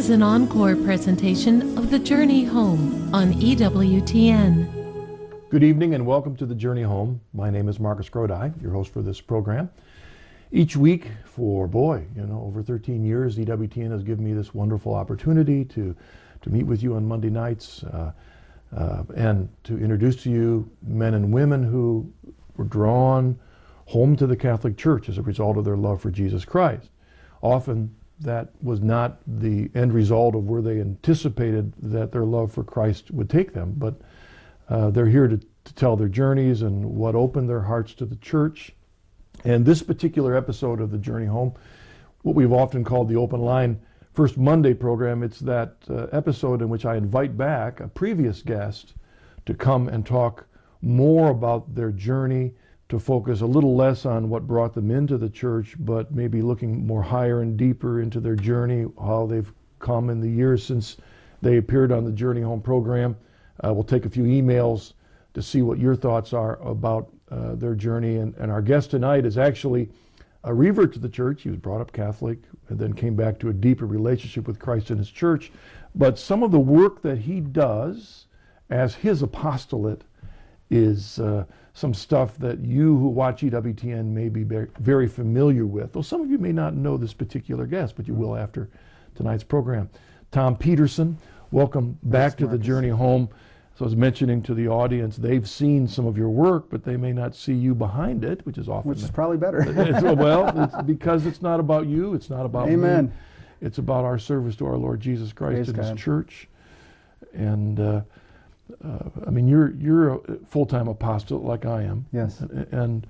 is an encore presentation of The Journey Home on EWTN. Good evening and welcome to The Journey Home. My name is Marcus Grodi, your host for this program. Each week for, over 13 years, EWTN has given me this wonderful opportunity to meet with you on Monday nights and to introduce to you men and women who were drawn home to the Catholic Church as a result of their love for Jesus Christ. Often that was not the end result of where they anticipated that their love for Christ would take them, but they're here to tell their journeys and what opened their hearts to the church. And this particular episode of The Journey Home, what we've often called the Open Line First Monday program, it's that episode in which I invite back a previous guest to come and talk more about their journey, to focus a little less on what brought them into the church, but maybe looking more higher and deeper into their journey, how they've come in the years since they appeared on the Journey Home program. We'll take a few emails to see what your thoughts are about their journey. And our guest tonight is actually a revert to the church. He was brought up Catholic and then came back to a deeper relationship with Christ and his church. But some of the work that he does as his apostolate is some stuff that you who watch EWTN may be very familiar with. Though some of you may not know this particular guest, but you will after tonight's program. Tom Peterson, welcome back to The Journey Home. So I was mentioning to the audience, they've seen some of your work, but they may not see you behind it, which is often... Which is probably better. It's because it's not about you, it's not about Amen. me. It's about our service to our Lord Jesus Christ and his church. And you're a full-time apostle like I am. Yes. And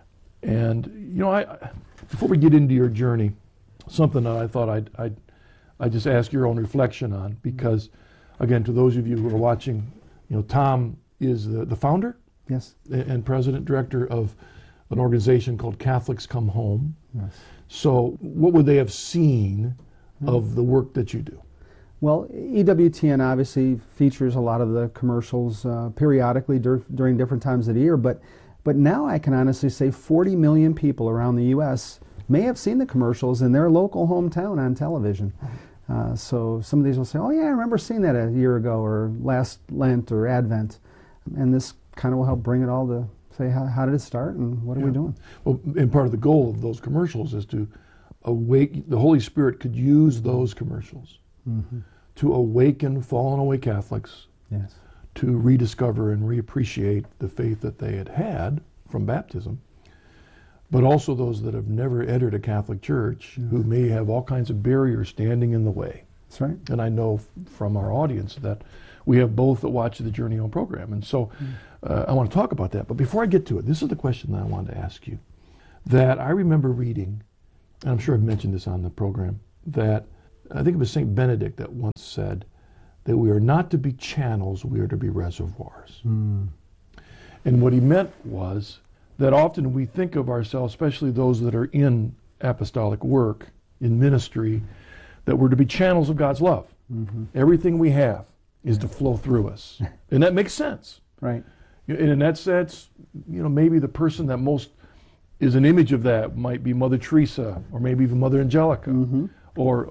before we get into your journey, something that I thought I'd just ask your own reflection on, because again, to those of you who are watching, Tom is the founder, yes, and president director of an organization called Catholics Come Home. Yes. So what would they have seen of the work that you do? Well, EWTN obviously features a lot of the commercials periodically during different times of the year, but now I can honestly say 40 million people around the U.S. may have seen the commercials in their local hometown on television. So some of these will say, oh yeah, I remember seeing that a year ago or last Lent or Advent. And this kind of will help bring it all to say, how did it start and what are we doing? Well, and part of the goal of those commercials is to the Holy Spirit could use those commercials to awaken fallen away Catholics, yes, to rediscover and reappreciate the faith that they had from baptism, but also those that have never entered a Catholic church who may have all kinds of barriers standing in the way. That's right. And I know from our audience that we have both that watch the Journey Home program. And so I want to talk about that. But before I get to it, this is the question that I wanted to ask you. That I remember reading, and I'm sure I've mentioned this on the program, that I think it was St. Benedict that once said that we are not to be channels, we are to be reservoirs. And what he meant was that often we think of ourselves, especially those that are in apostolic work, in ministry, that we're to be channels of God's love. Everything we have is to flow through us. And that makes sense. Right. And in that sense, maybe the person that most is an image of that might be Mother Teresa, or maybe even Mother Angelica, or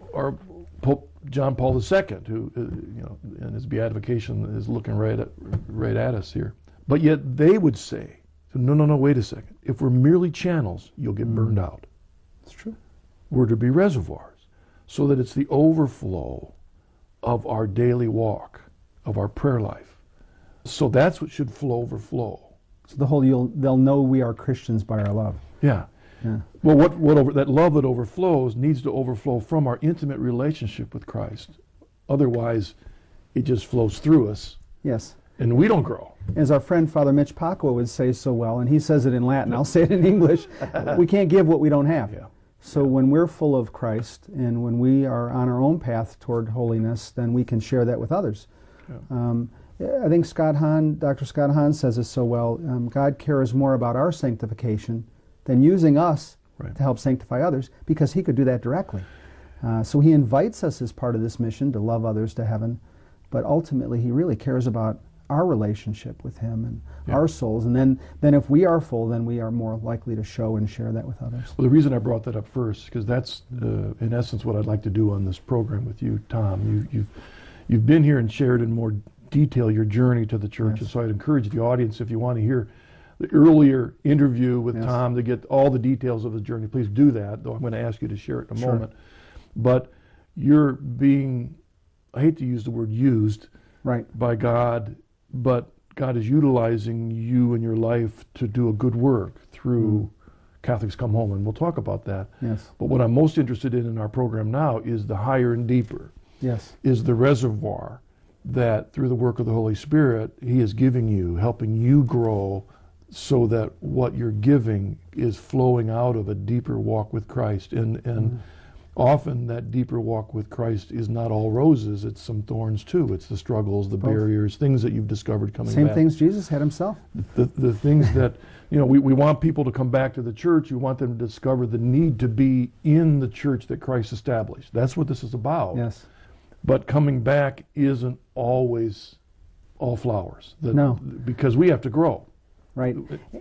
Pope John Paul II, who, in his beatification is looking right at us here. But yet they would say, no, wait a second. If we're merely channels, you'll get burned out. It's true. We're to be reservoirs, so that it's the overflow of our daily walk, of our prayer life. So that's what should overflow. So they'll know we are Christians by our love. Yeah. Well, that love that overflows needs to overflow from our intimate relationship with Christ. Otherwise, it just flows through us. Yes. And we don't grow. As our friend Father Mitch Pacwa would say so well, and he says it in Latin, I'll say it in English, we can't give what we don't have. Yeah. So when we're full of Christ and when we are on our own path toward holiness, then we can share that with others. Yeah. I think Dr. Scott Hahn says it so well, God cares more about our sanctification than using us to help sanctify others, because he could do that directly. So he invites us as part of this mission to love others to heaven, but ultimately he really cares about our relationship with Him and Yeah. our souls. And then if we are full, then we are more likely to show and share that with others. Well, the reason I brought that up first, because that's in essence what I'd like to do on this program with you, Tom. You've been here and shared in more detail your journey to the church, Yes. and so I'd encourage the audience, if you want to hear the earlier interview with Yes. Tom to get all the details of his journey, please do that, though I'm going to ask you to share it in a Sure. moment. But you're being, I hate to use the word used, Right. by God, but God is utilizing you and your life to do a good work through Catholics Come Home, and we'll talk about that. Yes. But what I'm most interested in our program now is the higher and deeper, Yes. is the reservoir that through the work of the Holy Spirit He is giving you, helping you grow so that what you're giving is flowing out of a deeper walk with Christ. And often that deeper walk with Christ is not all roses, it's some thorns too. It's the struggles, the barriers, things that you've discovered coming Same back. things Jesus had Himself. The things that, we want people to come back to the church. We want them to discover the need to be in the church that Christ established. That's what this is about. Yes. But coming back isn't always all flowers. No. Because we have to grow. Right.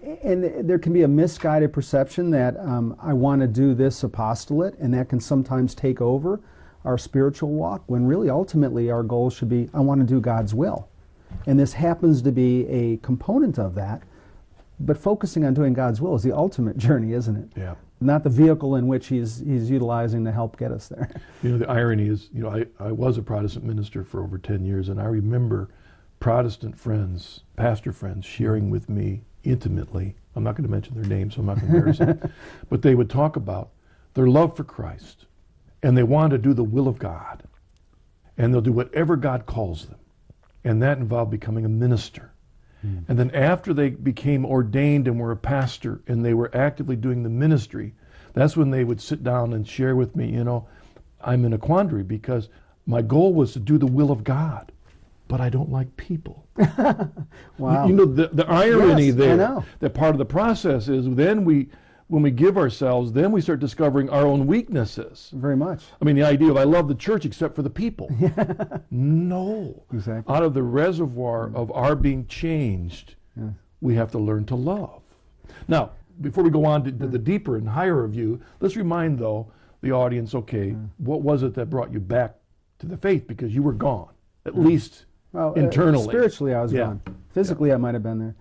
And there can be a misguided perception that I want to do this apostolate, and that can sometimes take over our spiritual walk, when really ultimately our goal should be, I want to do God's will. And this happens to be a component of that, but focusing on doing God's will is the ultimate journey, isn't it? Yeah. Not the vehicle in which he's utilizing to help get us there. The irony is, I was a Protestant minister for over 10 years, and I remember Protestant friends, pastor friends, sharing with me intimately. I'm not going to mention their names, so I'm not going to embarrass them. But they would talk about their love for Christ, and they want to do the will of God, and they'll do whatever God calls them, and that involved becoming a minister. And then after they became ordained and were a pastor and they were actively doing the ministry, that's when they would sit down and share with me, I'm in a quandary because my goal was to do the will of God, but I don't like people. Wow. The irony Yes, I there, know. that part of the process is then when we give ourselves, then we start discovering our own weaknesses. Very much. I mean, the idea of I love the church except for the people. No. Exactly. Out of the reservoir of our being changed, we have to learn to love. Now, before we go on to the deeper and higher view, let's remind, though, the audience, what was it that brought you back to the faith? Because you were gone, at least Well, internally. Spiritually, I was Yeah. gone. Physically, I might have been there.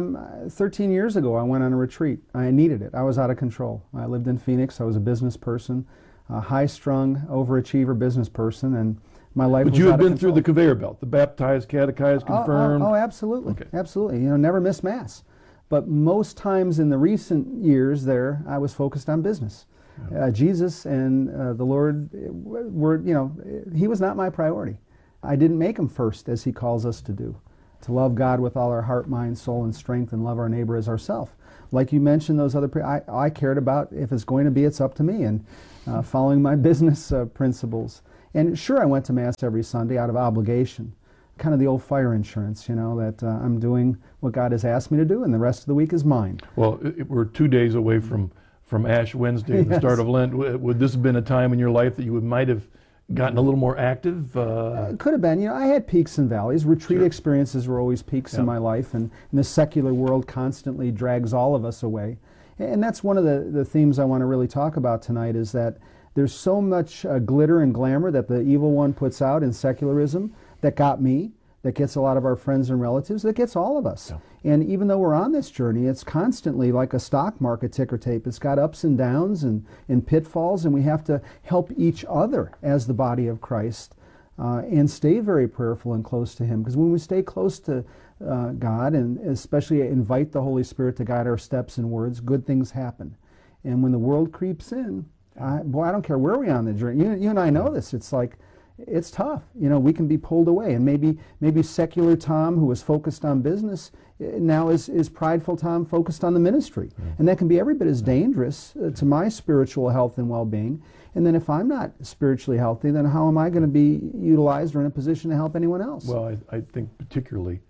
13 years ago, I went on a retreat. I needed it. I was out of control. I lived in Phoenix. I was a business person, a high-strung, overachiever business person, and my life But was you out have of been through control. the conveyor belt, the baptized, catechized, confirmed. Oh, absolutely. Okay. Absolutely. Never missed Mass. But most times in the recent years there, I was focused on business. Jesus and the Lord were, He was not my priority. I didn't make Him first, as He calls us to do. To love God with all our heart, mind, soul, and strength, and love our neighbor as ourselves. Like you mentioned, those other, I cared about if it's going to be, it's up to me, and following my business principles. And sure, I went to Mass every Sunday out of obligation, kind of the old fire insurance, that I'm doing what God has asked me to do, and the rest of the week is mine. Well, we're 2 days away from Ash Wednesday, the Yes. start of Lent. Would this have been a time in your life that you might have gotten a little more active? It could have been. I had peaks and valleys. Retreat Sure. experiences were always peaks in my life, and the secular world constantly drags all of us away. And that's one of the themes I want to really talk about tonight, is that there's so much glitter and glamour that the evil one puts out in secularism that got me, that gets a lot of our friends and relatives, that gets all of us. Yeah. And even though we're on this journey, it's constantly like a stock market ticker tape. It's got ups and downs and pitfalls, and we have to help each other as the body of Christ and stay very prayerful and close to Him. Because when we stay close to God, and especially invite the Holy Spirit to guide our steps and words, good things happen. And when the world creeps in, I don't care where we are on the journey. You and I know this. It's like, it's tough. We can be pulled away. And maybe secular Tom, who was focused on business, now is prideful Tom focused on the ministry. And that can be every bit as dangerous to my spiritual health and well-being. And then if I'm not spiritually healthy, then how am I going to be utilized or in a position to help anyone else? Well, I think particularly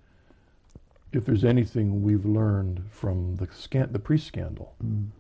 if there's anything we've learned from the priest scandal,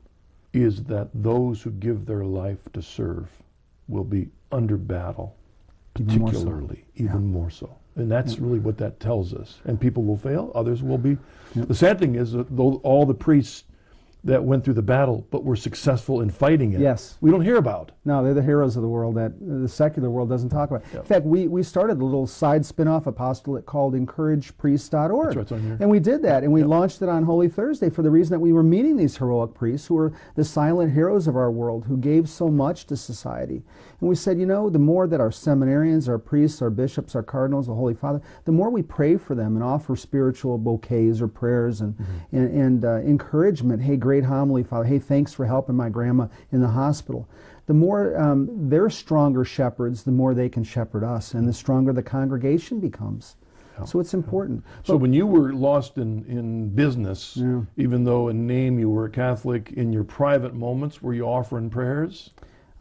is that those who give their life to serve will be under battle, Even more so. particularly, even more so. And that's really what that tells us. And people will fail, others will be. The sad thing is that though all the priests that went through the battle but were successful in fighting it, Yes. we don't hear about. No, they're the heroes of the world that the secular world doesn't talk about. Yep. In fact, we started a little side spin-off apostolate called EncouragePriests.org. That's right, it's on here. And we did that, and we Yep. launched it on Holy Thursday for the reason that we were meeting these heroic priests who were the silent heroes of our world, who gave so much to society. And we said, you know, the more that our seminarians, our priests, our bishops, our cardinals, the Holy Father, the more we pray for them and offer spiritual bouquets or prayers and, encouragement. Hey, great homily, Father. Hey, thanks for helping my grandma in the hospital. The more they're stronger shepherds, the more they can shepherd us, and the stronger the congregation becomes. So it's important. So when you were lost in business, Yeah. even though in name you were a Catholic, in your private moments, were you offering prayers?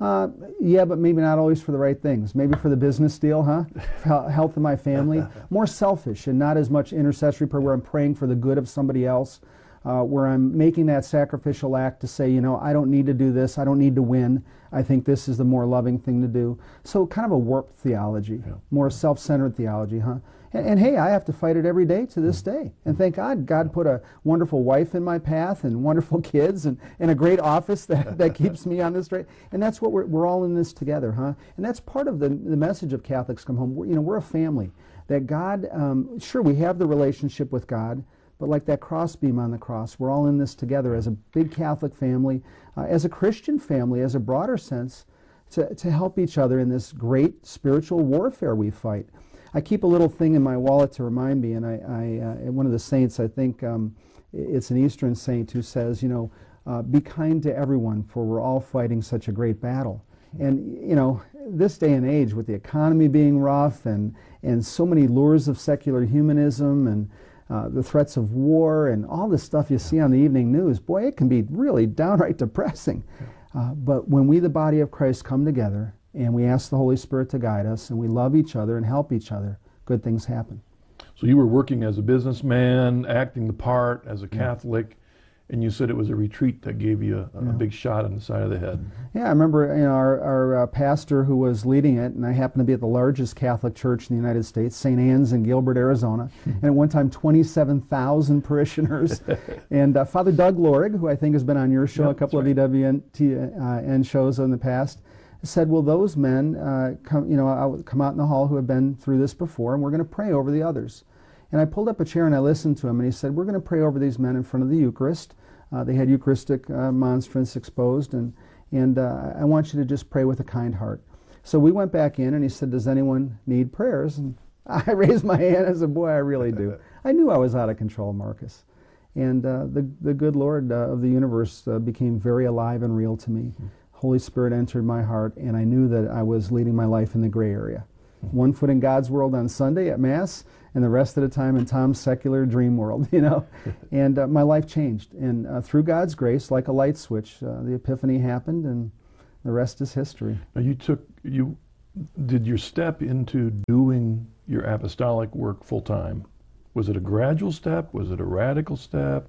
Yeah, but maybe not always for the right things. Maybe for the business deal, huh? Health of my family. More selfish and not as much intercessory prayer where I'm praying for the good of somebody else, where I'm making that sacrificial act to say, you know, I don't need to do this. I don't need to win. I think this is the more loving thing to do. So kind of a warped theology, more self-centered theology, huh? And hey, I have to fight it every day to this day. And thank God, God put a wonderful wife in my path and wonderful kids and a great office that keeps me on this straight. And that's what we're all in this together, huh? And that's part of the message of Catholics Come Home. We're a family. That God, sure, we have the relationship with God, but like that crossbeam on the cross, we're all in this together as a big Catholic family, as a Christian family, as a broader sense, to help each other in this great spiritual warfare we fight. I keep a little thing in my wallet to remind me, and one of the saints, I think it's an Eastern saint who says, you know, be kind to everyone, for we're all fighting such a great battle. And, you know, this day and age, with the economy being rough and so many lures of secular humanism and the threats of war and all the stuff you see on the evening news, boy, it can be really downright depressing. But when we, the body of Christ, come together and we ask the Holy Spirit to guide us and we love each other and help each other, good things happen. So you were working as a businessman, acting the part as a Catholic, and you said it was a retreat that gave you a big shot on the side of the head. Yeah, I remember, you know, our pastor who was leading it, and I happened to be at the largest Catholic church in the United States, St. Anne's in Gilbert, Arizona, and at one time 27,000 parishioners. And Father Doug Lorig, who I think has been on your show, a couple of EWTN shows in the past, said, well, those men come out in the hall who have been through this before, and we're going to pray over the others. And I pulled up a chair and I listened to him, and he said, we're going to pray over these men in front of the Eucharist. They had Eucharistic monstrance exposed, and I want you to just pray with a kind heart. So we went back in, and he said, does anyone need prayers? And I raised my hand and said, boy, I really do. I knew I was out of control, Marcus. And the good Lord of the universe became very alive and real to me. Holy Spirit entered my heart, and I knew that I was leading my life in the gray area. One foot in God's world on Sunday at Mass, and the rest of the time in Tom's secular dream world, you know. And my life changed. And through God's grace, like a light switch, the epiphany happened, and the rest is history. Now did your step into doing your apostolic work full time? Was it a gradual step? Was it a radical step?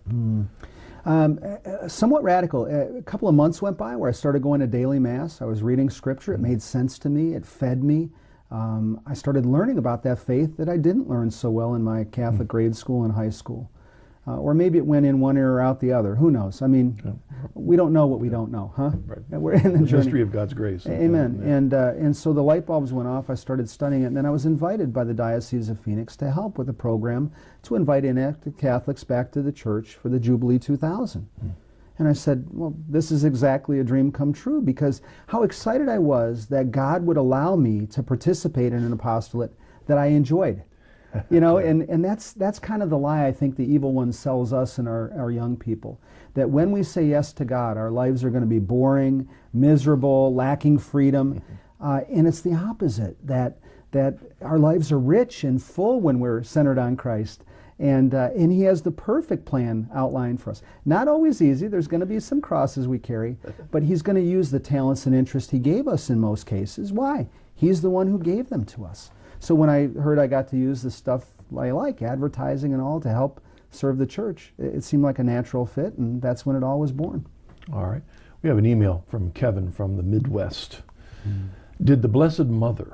Somewhat radical. A couple of months went by where I started going to daily Mass. I was reading Scripture. It made sense to me. It fed me. I started learning about that faith that I didn't learn so well in my Catholic grade school and high school. Or maybe it went in one ear or out the other. Who knows? I mean, we don't know what we don't know, huh? Right. We're in the journey. Mystery of God's grace. Amen. And so the light bulbs went off. I started studying it, and then I was invited by the Diocese of Phoenix to help with a program to invite inactive Catholics back to the church for the Jubilee 2000. And I said, well, this is exactly a dream come true, because how excited I was that God would allow me to participate in an apostolate that I enjoyed. You know, and that's kind of the lie I think the evil one sells us and our young people. That when we say yes to God, our lives are going to be boring, miserable, lacking freedom. And it's the opposite, that our lives are rich and full when we're centered on Christ. And He has the perfect plan outlined for us. Not always easy. There's going to be some crosses we carry. But He's going to use the talents and interest He gave us in most cases. Why? He's the one who gave them to us. So when I heard I got to use the stuff I like, advertising and all, to help serve the church, it seemed like a natural fit, and that's when it all was born. All right. We have an email from Kevin from the Midwest. Did the Blessed Mother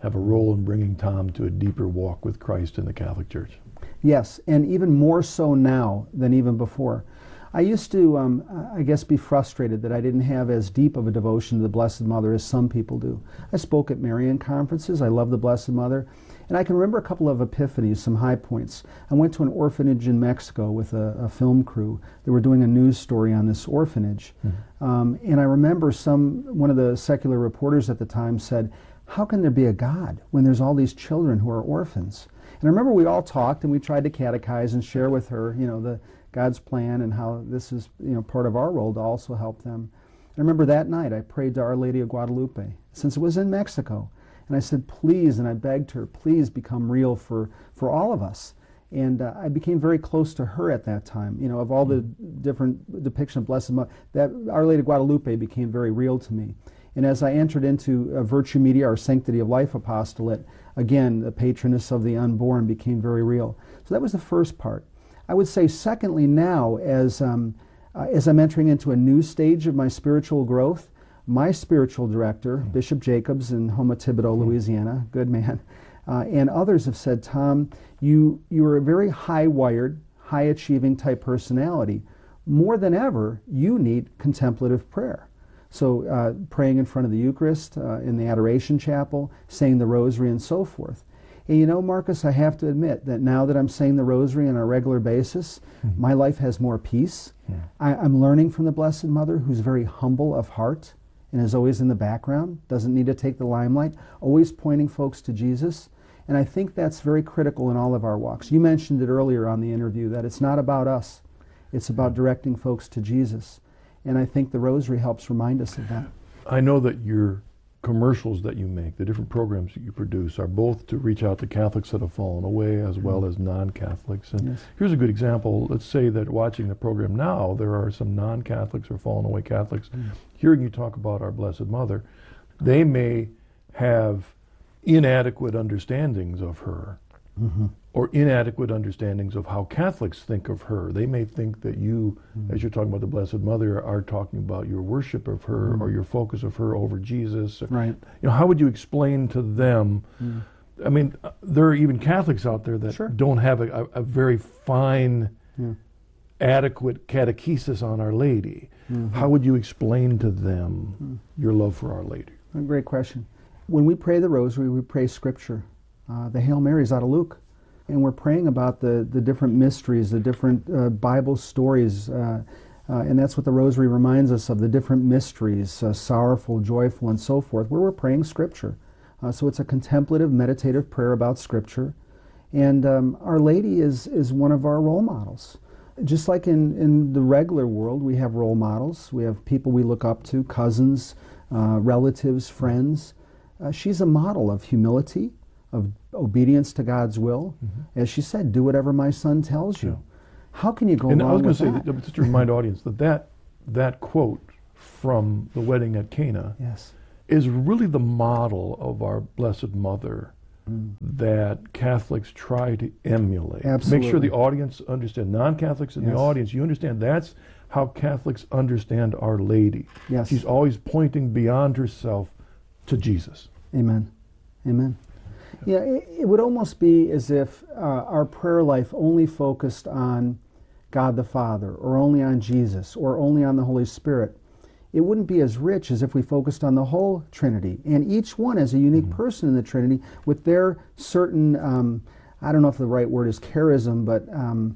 have a role in bringing Tom to a deeper walk with Christ in the Catholic Church. Yes, and even more so now than even before. I used to, I guess, be frustrated that I didn't have as deep of a devotion to the Blessed Mother as some people do. I spoke at Marian conferences. I love the Blessed Mother. And I can remember a couple of epiphanies, some high points. I went to an orphanage in Mexico with a film crew. They were doing a news story on this orphanage. And I remember one of the secular reporters at the time said, how can there be a God when there's all these children who are orphans? And I remember we all talked and we tried to catechize and share with her, the God's plan and how this is, part of our role to also help them. I remember that night I prayed to Our Lady of Guadalupe, since it was in Mexico. And I said, please, and I begged her, please become real for all of us. And I became very close to her at that time. Of all the different depiction of Blessed Mother, that Our Lady of Guadalupe became very real to me. And as I entered into Virtue Media, our Sanctity of Life apostolate, again, the patroness of the unborn became very real. So that was the first part. I would say, secondly, now, as I'm entering into a new stage of my spiritual growth, my spiritual director, Bishop Jacobs in Houma Thibodaux, Louisiana, good man, and others have said, Tom, you are a very high-wired, high-achieving type personality. More than ever, you need contemplative prayer. So praying in front of the Eucharist, in the Adoration Chapel, saying the Rosary, and so forth. And Marcus, I have to admit that now that I'm saying the Rosary on a regular basis, my life has more peace. I'm learning from the Blessed Mother, who's very humble of heart and is always in the background, doesn't need to take the limelight, always pointing folks to Jesus. And I think that's very critical in all of our walks. You mentioned it earlier on the interview, that it's not about us. It's about directing folks to Jesus. And I think the Rosary helps remind us of that. I know that your commercials that you make, the different programs that you produce, are both to reach out to Catholics that have fallen away as well as non-Catholics. And here's a good example. Let's say that watching the program now, there are some non-Catholics or fallen away Catholics. Hearing you talk about our Blessed Mother, they may have inadequate understandings of her or inadequate understandings of how Catholics think of her. They may think that you, as you're talking about the Blessed Mother, are talking about your worship of her or your focus of her over Jesus. Right. How would you explain to them? I mean, there are even Catholics out there that don't have a very fine, adequate catechesis on Our Lady. How would you explain to them your love for Our Lady? A great question. When we pray the Rosary, we pray Scripture. The Hail Marys out of Luke. And we're praying about the different mysteries, the different Bible stories, and that's what the Rosary reminds us of, the different mysteries, sorrowful, joyful, and so forth, where we're praying Scripture. So it's a contemplative, meditative prayer about Scripture. And Our Lady is one of our role models. Just like in the regular world, we have role models. We have people we look up to, cousins, relatives, friends. She's a model of humility, of obedience to God's will. As she said, do whatever my son tells you. How can you go wrong with that? And I was going to say, just to remind the audience, that quote from the wedding at Cana is really the model of our Blessed Mother that Catholics try to emulate. Absolutely. Make sure the audience understand, non-Catholics in the audience, you understand that's how Catholics understand Our Lady. She's always pointing beyond herself to Jesus. Amen. Amen. Yeah, it would almost be as if our prayer life only focused on God the Father, or only on Jesus, or only on the Holy Spirit. It wouldn't be as rich as if we focused on the whole Trinity, and each one as a unique person in the Trinity with their certain, I don't know if the right word is charism, but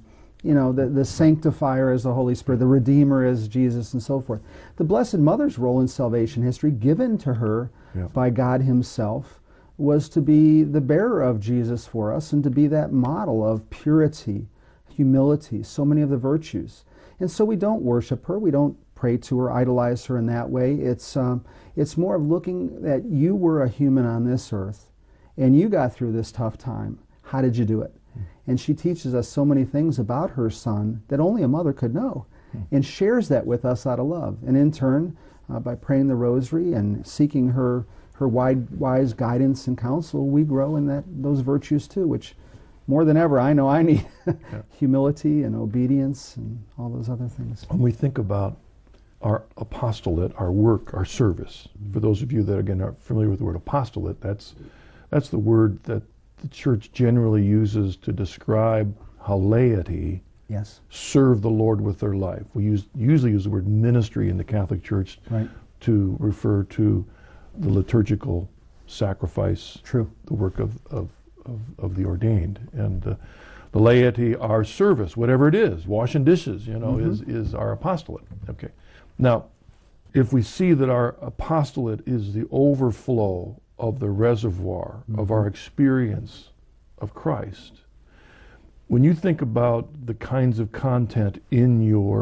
the sanctifier as the Holy Spirit, the Redeemer as Jesus, and so forth. The Blessed Mother's role in salvation history, given to her by God Himself, was to be the bearer of Jesus for us and to be that model of purity, humility, so many of the virtues. And so we don't worship her, we don't pray to her, idolize her in that way. It's more of looking that you were a human on this earth and you got through this tough time. How did you do it? And she teaches us so many things about her son that only a mother could know, and shares that with us out of love. And in turn, by praying the Rosary and seeking her wise guidance and counsel, we grow in those virtues too, which more than ever I know I need. Humility and obedience and all those other things. When we think about our apostolate, our work, our service, for those of you that again are familiar with the word apostolate, that's That's the word that the church generally uses to describe how laity Yes. serve the Lord with their life. We usually use the word ministry in the Catholic Church Right. to refer to the liturgical sacrifice, True. the work of the ordained. And the laity, our service, whatever it is, washing dishes, is our apostolate. Okay. Now, if we see that our apostolate is the overflow of the reservoir of our experience of Christ, when you think about the kinds of content in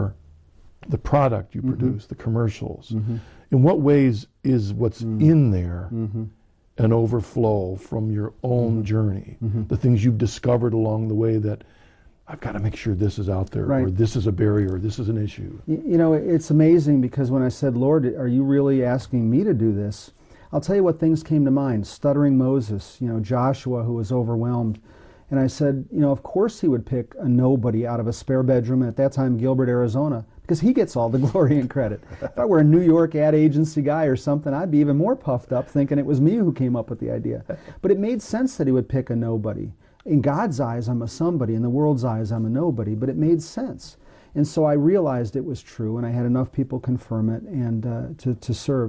the product you produce, the commercials, in what ways is what's in there an overflow from your own journey? The things you've discovered along the way that I've got to make sure this is out there, or Right. this is a barrier, or this is an issue. It's amazing because when I said, Lord, are you really asking me to do this? I'll tell you what things came to mind. Stuttering Moses, Joshua who was overwhelmed. And I said, of course he would pick a nobody out of a spare bedroom, at that time Gilbert, Arizona, because he gets all the glory and credit. If I were a New York ad agency guy or something, I'd be even more puffed up thinking it was me who came up with the idea. But it made sense that he would pick a nobody. In God's eyes, I'm a somebody. In the world's eyes, I'm a nobody. But it made sense. And so I realized it was true, and I had enough people confirm it and to serve.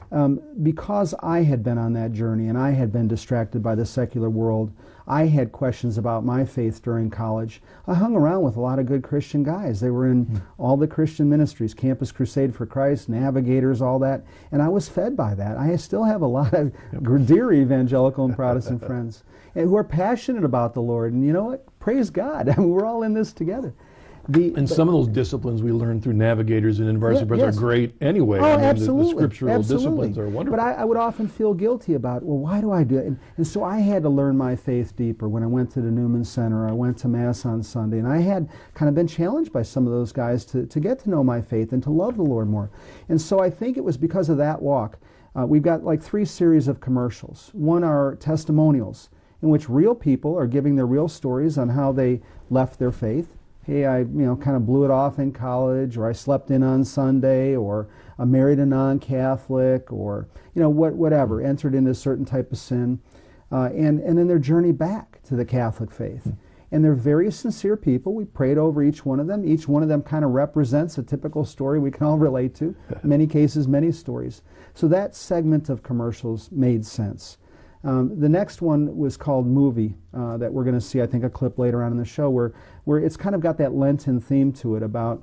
Because I had been on that journey and I had been distracted by the secular world, I had questions about my faith during college. I hung around with a lot of good Christian guys. They were in all the Christian ministries, Campus Crusade for Christ, Navigators, all that, and I was fed by that. I still have a lot of dear evangelical and Protestant friends and who are passionate about the Lord, and you know what? Praise God. I mean, we're all in this together. Some of those disciplines we learn through Navigators and InVarsity Brothers are great anyway. Oh, I mean, absolutely. The scriptural disciplines are wonderful. But I would often feel guilty about, well, why do I do it? And so I had to learn my faith deeper when I went to the Newman Center. I went to Mass on Sunday, and I had kind of been challenged by some of those guys to get to know my faith and to love the Lord more. And so I think it was because of that walk. We've got like 3 series of commercials. One are testimonials, in which real people are giving their real stories on how they left their faith. Hey, I kind of blew it off in college, or I slept in on Sunday, or I married a non-Catholic, or whatever, entered into a certain type of sin, and then their journey back to the Catholic faith. And they're very sincere people. We prayed over each one of them. Each one of them kind of represents a typical story we can all relate to. In many cases, many stories. So that segment of commercials made sense. The next one was called Movie, that we're going to see, I think, a clip later on in the show, where it's kind of got that Lenten theme to it about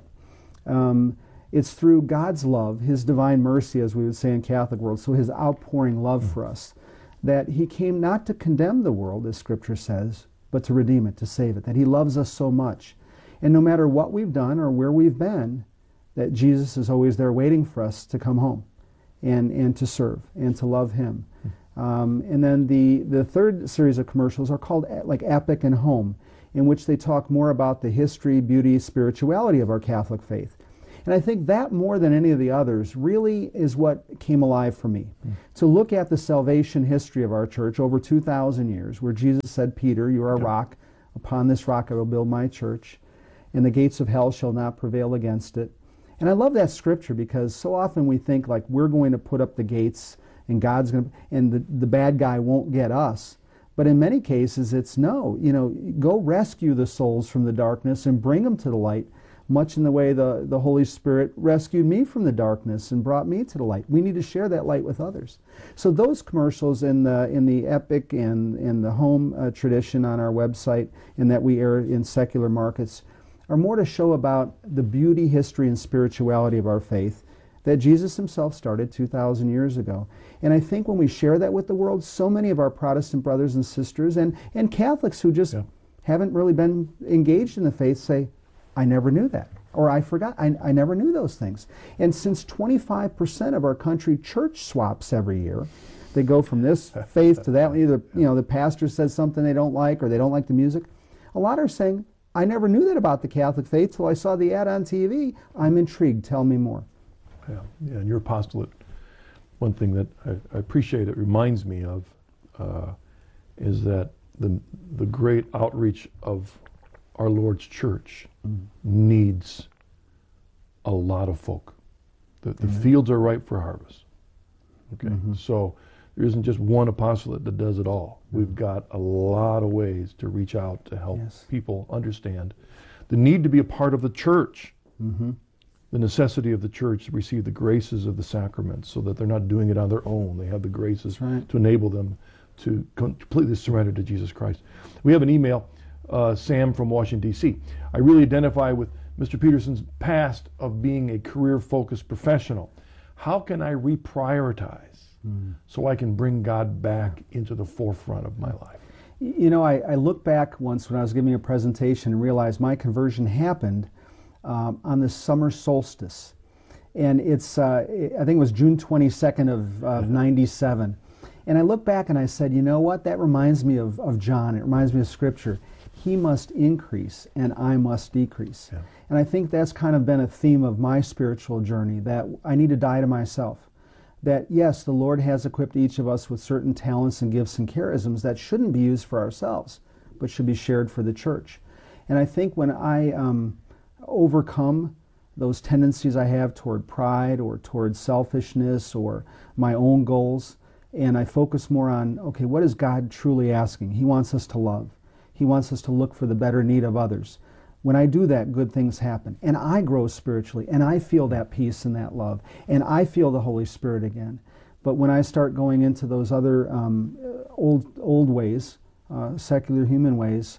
it's through God's love, His divine mercy, as we would say in Catholic world, so His outpouring love for us, that He came not to condemn the world, as Scripture says, but to redeem it, to save it, that He loves us so much. And no matter what we've done or where we've been, that Jesus is always there waiting for us to come home and to serve and to love Him. And then the third series of commercials are called like Epic and Home, in which they talk more about the history, beauty, spirituality of our Catholic faith. And I think that more than any of the others really is what came alive for me. To look at the salvation history of our church over 2,000 years, where Jesus said, Peter, you are a rock. Upon this rock I will build my church, and the gates of hell shall not prevail against it. And I love that scripture because so often we think like we're going to put up the gates and God's going to, and the bad guy won't get us. But in many cases, it's no. Go rescue the souls from the darkness and bring them to the light, much in the way the Holy Spirit rescued me from the darkness and brought me to the light. We need to share that light with others. So those commercials in the Epic and the Home tradition on our website, and that we air in secular markets, are more to show about the beauty, history, and spirituality of our faith that Jesus Himself started 2,000 years ago. And I think when we share that with the world, so many of our Protestant brothers and sisters and Catholics who just haven't really been engaged in the faith say, I never knew that, or I forgot, I never knew those things. And since 25% of our country church swaps every year, they go from this faith to that, either the pastor says something they don't like or they don't like the music, a lot are saying, I never knew that about the Catholic faith till I saw the ad on TV. I'm intrigued, tell me more. Yeah, and your apostolate, one thing that I appreciate, it reminds me of, is that the great outreach of our Lord's church needs a lot of folk. The fields are ripe for harvest. Okay, so there isn't just one apostolate that does it all. We've got a lot of ways to reach out to help people understand the need to be a part of the church, the necessity of the church to receive the graces of the sacraments so that they're not doing it on their own. They have the graces to enable them to completely surrender to Jesus Christ. We have an email, Sam from Washington, D.C. I really identify with Mr. Peterson's past of being a career-focused professional. How can I reprioritize so I can bring God back into the forefront of my life? You know, I look back once when I was giving a presentation and realized my conversion happened on the summer solstice. And it's, I think it was June 22nd of 97. And I look back and I said, you know what, that reminds me of John. It reminds me of Scripture. He must increase and I must decrease. Yeah. And I think that's kind of been a theme of my spiritual journey, that I need to die to myself. That yes, the Lord has equipped each of us with certain talents and gifts and charisms that shouldn't be used for ourselves, but should be shared for the church. And I think when I overcome those tendencies I have toward pride or toward selfishness or my own goals, and I focus more on, okay, what is God truly asking? He wants us to love. He wants us to look for the better need of others. When I do that, good things happen. And I grow spiritually, and I feel that peace and that love, and I feel the Holy Spirit again. But when I start going into those other old ways, secular human ways,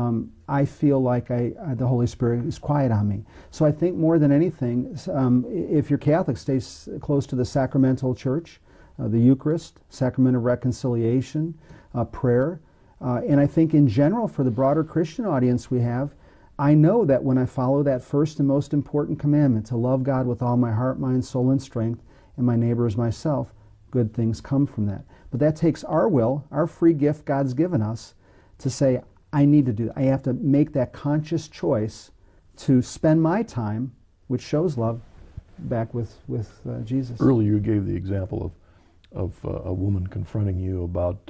I feel like the Holy Spirit is quiet on me. So I think more than anything, if you're Catholic, stay close to the sacramental church, the Eucharist, sacrament of reconciliation, prayer. And I think in general, for the broader Christian audience we have, I know that when I follow that first and most important commandment, to love God with all my heart, mind, soul, and strength, and my neighbor as myself, good things come from that. But that takes our will, our free gift God's given us, to say, I need to do that. I have to make that conscious choice to spend my time, which shows love, back with Jesus. Earlier you gave the example of a woman confronting you about,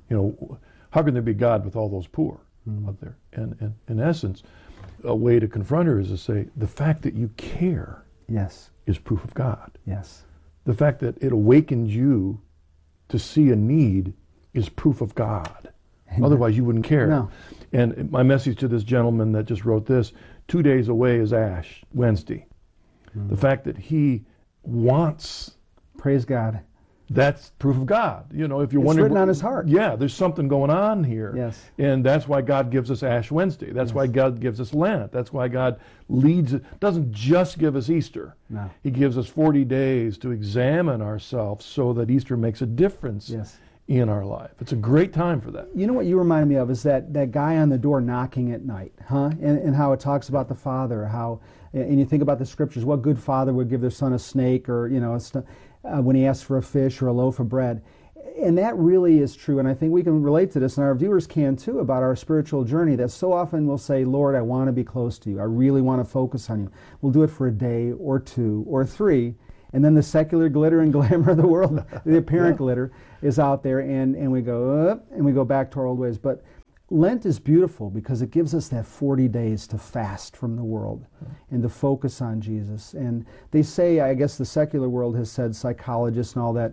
how can there be God with all those poor out there? And in essence, a way to confront her is to say, the fact that you care is proof of God. Yes. The fact that it awakened you to see a need is proof of God. Amen. Otherwise you wouldn't care. No. And my message to this gentleman that just wrote this, 2 days away is Ash Wednesday. The fact that he wants, praise God, that's proof of God. You know, if you're it's wondering, written on his heart. Yeah, there's something going on here. Yes. And that's why God gives us Ash Wednesday. That's why God gives us Lent. That's why God doesn't just give us Easter. No. He gives us 40 days to examine ourselves so that Easter makes a difference in our life. It's a great time for that. You know what you reminded me of is that guy on the door knocking at night, huh? And how it talks about the father, and you think about the scriptures, what good father would give their son a snake, or, when he asks for a fish or a loaf of bread. And that really is true, and I think we can relate to this, and our viewers can too, about our spiritual journey, that so often we'll say, Lord, I want to be close to you. I really want to focus on you. We'll do it for a day or 2 or 3, and then the secular glitter and glamour of the world, the apparent glitter, is out there, and we go up, and we go back to our old ways. But Lent is beautiful because it gives us that 40 days to fast from the world and to focus on Jesus. And they say, I guess the secular world has said, psychologists and all that,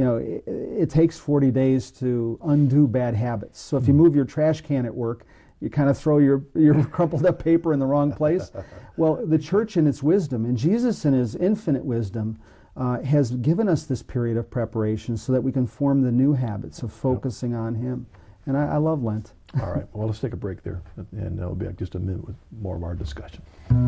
it takes 40 days to undo bad habits. So if you move your trash can at work, you kind of throw your crumpled up paper in the wrong place. Well, the church in its wisdom, and Jesus in his infinite wisdom, has given us this period of preparation so that we can form the new habits of focusing on him. And I love Lent. All right, well, let's take a break there, and we'll be back just a minute with more of our discussion.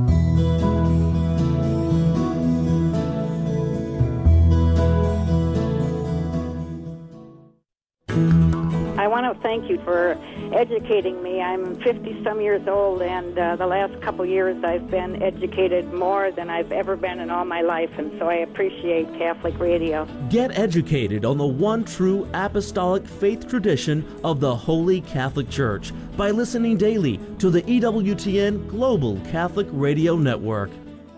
I want to thank you for educating me. I'm 50-some years old, and the last couple years I've been educated more than I've ever been in all my life, and so I appreciate Catholic radio. Get educated on the one true apostolic faith tradition of the Holy Catholic Church by listening daily to the EWTN Global Catholic Radio Network.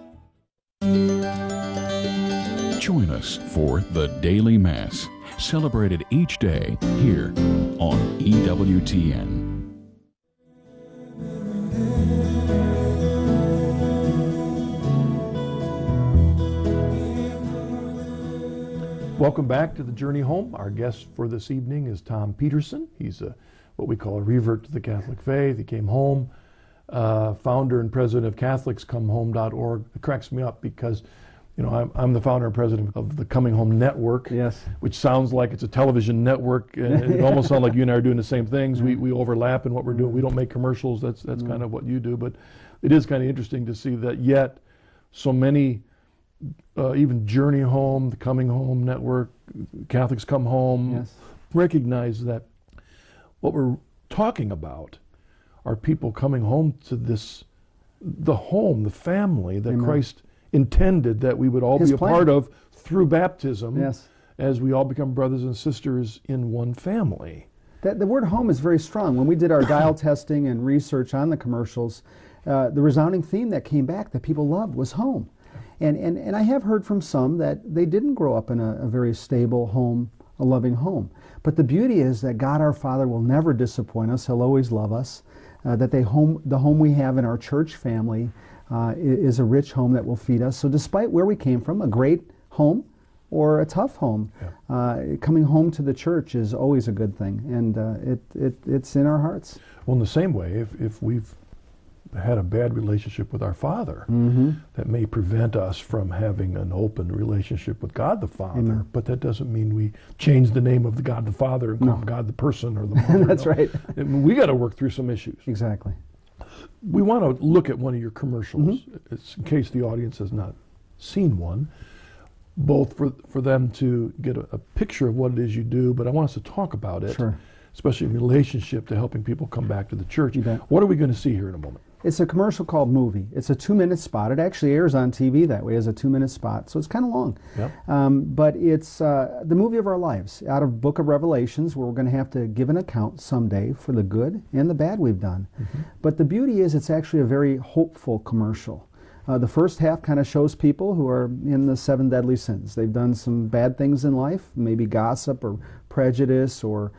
Join us for the Daily Mass, celebrated each day here on EWTN. Welcome back to the Journey Home. Our guest for this evening is Tom Peterson. He's what we call a revert to the Catholic faith. He came home, founder and president of CatholicsComeHome.org. It cracks me up because, you know, I'm the founder and president of the Coming Home Network, Yes. which sounds like it's a television network. And it almost sounds like you and I are doing the same things. We overlap in what we're doing. We don't make commercials. That's kind of what you do. But it is kind of interesting to see that yet so many, even Journey Home, the Coming Home Network, Catholics Come Home, Yes. recognize that what we're talking about are people coming home to the home, the family that Amen. Christ intended that we would all His be a plan. part of through baptism, Yes. as we all become brothers and sisters in one family. The word home is very strong. When we did our dial testing and research on the commercials, the resounding theme that came back that people loved was home. And I have heard from some that they didn't grow up in a very stable home, a loving home. But the beauty is that God our Father will never disappoint us. He'll always love us. That the home we have in our church family is a rich home that will feed us. So despite where we came from, a great home or a tough home, coming home to the church is always a good thing. And it's in our hearts. Well, in the same way, if we've had a bad relationship with our Father, that may prevent us from having an open relationship with God the Father. Amen. But that doesn't mean we change the name of the God the Father and call him God the person or the mother. That's right. And we got to work through some issues. Exactly. We want to look at one of your commercials, it's in case the audience has not seen one, both for them to get a picture of what it is you do, but I want us to talk about it, Sure. especially in relationship to helping people come back to the church. You bet. What are we going to see here in a moment? It's a commercial called Movie. It's a 2-minute spot. It actually airs on TV that way as a 2-minute spot, so it's kind of long. Yep. But it's the movie of our lives, out of Book of Revelations, where we're going to have to give an account someday for the good and the bad we've done. But the beauty is it's actually a very hopeful commercial. The first half kind of shows people who are in the 7 deadly sins. They've done some bad things in life, maybe gossip or prejudice or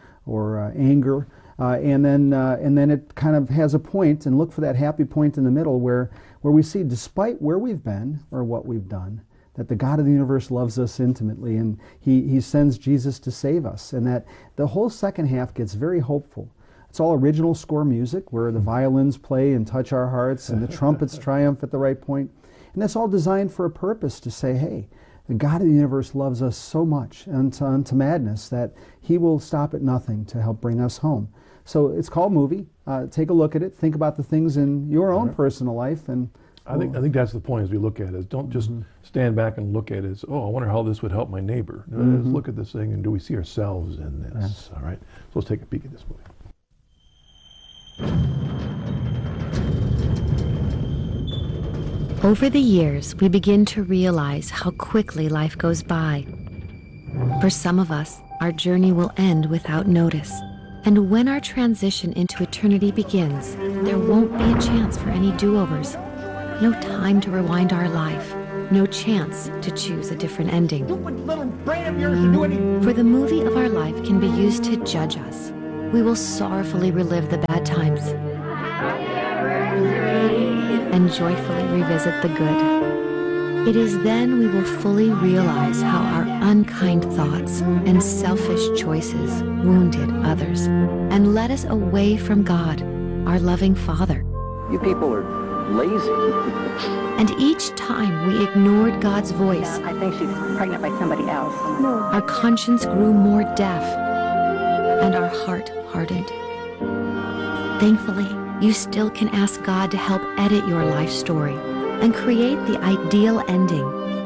anger. And then it kind of has a point, and look for that happy point in the middle where we see, despite where we've been or what we've done, that the God of the universe loves us intimately, and He sends Jesus to save us, and that the whole second half gets very hopeful. It's all original score music where the violins play and touch our hearts, and the trumpets triumph at the right point, and that's all designed for a purpose to say, hey, the God of the universe loves us so much unto madness that He will stop at nothing to help bring us home. So it's called Movie. Take a look at it. Think about the things in your own personal life, and I think that's the point as we look at it. Don't just stand back and look at it as, oh, I wonder how this would help my neighbor. No, let's look at this thing and do we see ourselves in this? Yes. All right. So let's take a peek at this movie. Over the years, we begin to realize how quickly life goes by. For some of us, our journey will end without notice. And when our transition into eternity begins, there won't be a chance for any do-overs. No time to rewind our life. No chance to choose a different ending. For the movie of our life can be used to judge us. We will sorrowfully relive the bad times and joyfully revisit the good. It is then we will fully realize how our unkind thoughts and selfish choices wounded others and led us away from God, our loving Father. You people are lazy. And each time we ignored God's voice, I think she's pregnant by somebody else. our conscience grew more deaf and our heart hardened. Thankfully, you still can ask God to help edit your life story and create the ideal ending.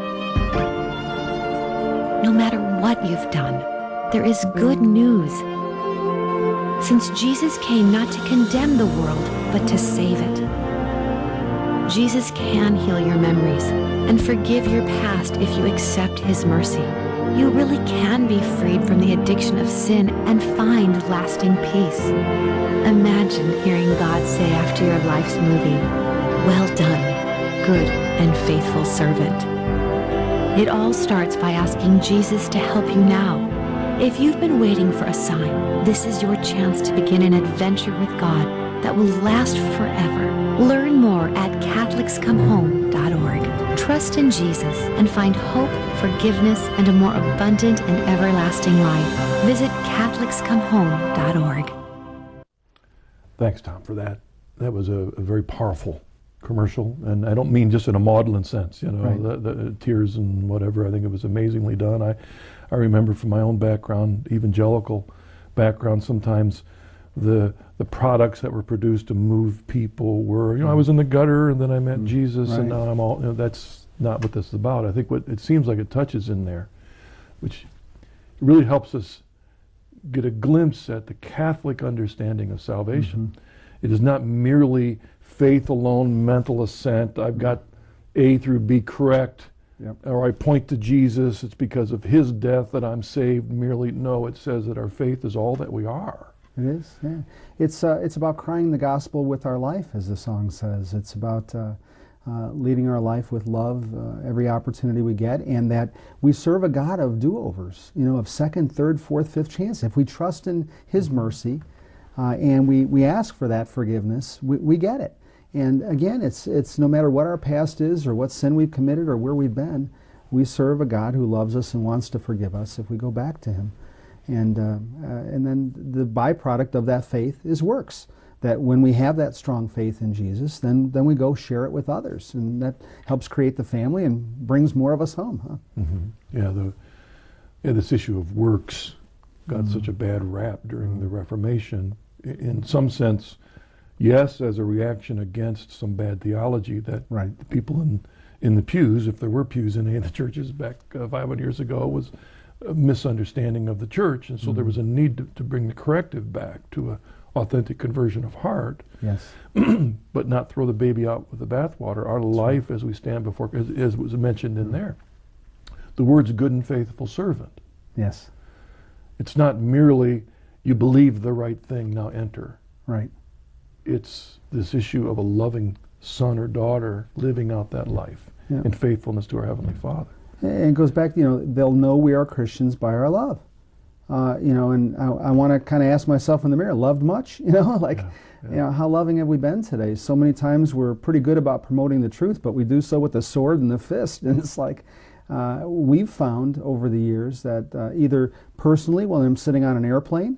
No matter what you've done, there is good news. Since Jesus came not to condemn the world, but to save it. Jesus can heal your memories and forgive your past if you accept His mercy. You really can be freed from the addiction of sin and find lasting peace. Imagine hearing God say after your life's movie, "Well done, good and faithful servant." It all starts by asking Jesus to help you now. If you've been waiting for a sign, this is your chance to begin an adventure with God that will last forever. Learn more at CatholicsComeHome.org. Trust in Jesus and find hope, forgiveness, and a more abundant and everlasting life. Visit CatholicsComeHome.org. Thanks, Tom, for that. That was a very powerful commercial, and I don't mean just in a maudlin sense, you know, Right. the tears and whatever. I think it was amazingly done. I remember from my own background, evangelical background, sometimes the products that were produced to move people were, you know, I was in the gutter and then I met Jesus and now I'm all, you know, that's not what this is about. I think what it seems like it touches in there, which really helps us get a glimpse at the Catholic understanding of salvation. It is not merely faith alone, mental assent. I've got A through B correct, or I point to Jesus. It's because of his death that I'm saved. Merely, no, it says that our faith is all that we are. It is, yeah. It's about crying the gospel with our life, as the song says. It's about leading our life with love every opportunity we get, and that we serve a God of do-overs, you know, of second, third, fourth, fifth chance. If we trust in his mercy and we ask for that forgiveness, we get it. And again, it's no matter what our past is or what sin we've committed or where we've been, we serve a God who loves us and wants to forgive us if we go back to him. And then the byproduct of that faith is works. That when we have that strong faith in Jesus, then we go share it with others, and that helps create the family and brings more of us home. Huh? Yeah, this issue of works got such a bad rap during the Reformation. In some sense, yes, as a reaction against some bad theology that the people in the pews, if there were pews in any of the churches back 500 years ago, was a misunderstanding of the church, and so there was a need to bring the corrective back to a authentic conversion of heart. Yes. But not throw the baby out with the bathwater. Our life as we stand before, as was mentioned in there, the words good and faithful servant. Yes. It's not merely you believe the right thing, now enter. Right. It's this issue of a loving son or daughter living out that life in faithfulness to our Heavenly Father. And it goes back, you know, they'll know we are Christians by our love. You know, and I want to kind of ask myself in the mirror, loved much? You know, like, you know, how loving have we been today? So many times we're pretty good about promoting the truth, but we do so with the sword and the fist. And it's like, we've found over the years that either personally when I'm sitting on an airplane,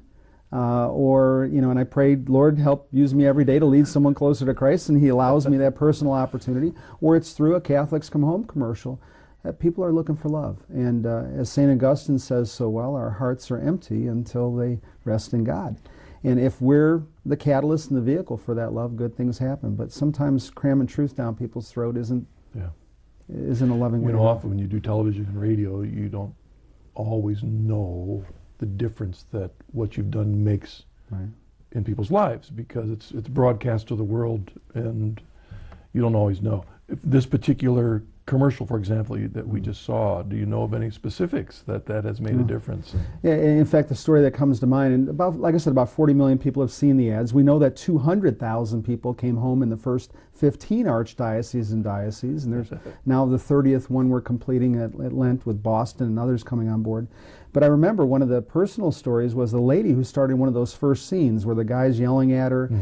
or, you know, and I prayed, Lord, help use me every day to lead someone closer to Christ, and he allows me that personal opportunity, or it's through a Catholics Come Home commercial. People are looking for love. And as St. Augustine says so well, our hearts are empty until they rest in God. And if we're the catalyst and the vehicle for that love, good things happen. But sometimes cramming truth down people's throat isn't a loving way. You know, often when you do television and radio, you don't always know the difference that what you've done makes in people's lives, because it's broadcast to the world and you don't always know. If this particular commercial, for example, that we just saw, do you know of any specifics that has made a difference? Yeah, in fact, the story that comes to mind, and about, like I said, about 40 million people have seen the ads. We know that 200,000 people came home in the first 15 archdioceses and dioceses, and there's now the 30th one we're completing at Lent with Boston and others coming on board. But I remember one of the personal stories was the lady who started one of those first scenes where the guy's yelling at her,